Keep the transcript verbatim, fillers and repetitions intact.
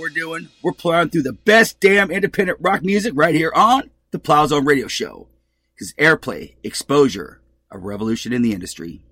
we're doing. We're plowing through the best damn independent rock music right here on the Plow Zone Radio Show. Because airplay, exposure, a revolution in the industry.